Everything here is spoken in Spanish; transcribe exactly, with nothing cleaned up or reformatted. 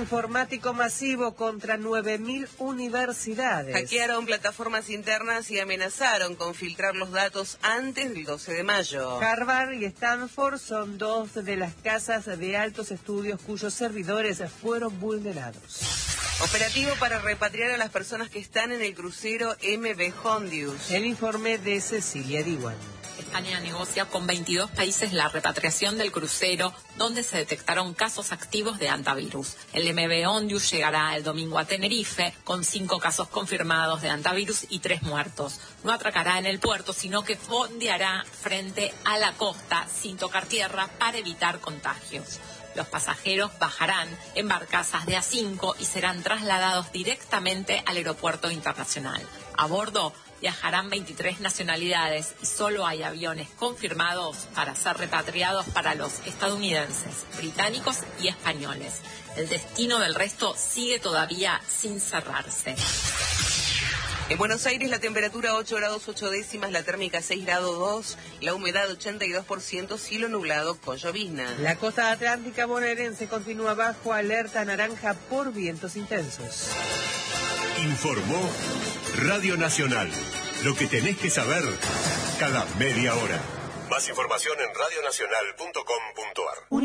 informático masivo contra nueve mil universidades. Hackearon plataformas internas y amenazaron con filtrar los datos antes del doce de mayo. Harvard y Stanford son dos de las casas de altos estudios cuyos servidores fueron vulnerados. Operativo para repatriar a las personas que están en el crucero M V Hondius. El informe de Cecilia Diwan. España negocia con veintidós países la repatriación del crucero, donde se detectaron casos activos de antivirus. El M V Hondius llegará el domingo a Tenerife, con cinco casos confirmados de antivirus y tres muertos. No atracará en el puerto, sino que fondeará frente a la costa, sin tocar tierra, para evitar contagios. Los pasajeros bajarán en barcazas de A cinco y serán trasladados directamente al aeropuerto internacional. A bordo viajarán veintitrés nacionalidades y solo hay aviones confirmados para ser repatriados para los estadounidenses, británicos y españoles. El destino del resto sigue todavía sin cerrarse. En Buenos Aires la temperatura ocho grados ocho décimas, la térmica seis grados dos, la humedad ochenta y dos por ciento, cielo nublado con llovizna. La costa atlántica bonaerense continúa bajo alerta naranja por vientos intensos. Informó Radio Nacional. Lo que tenés que saber cada media hora. Más información en radionacional punto com punto ar.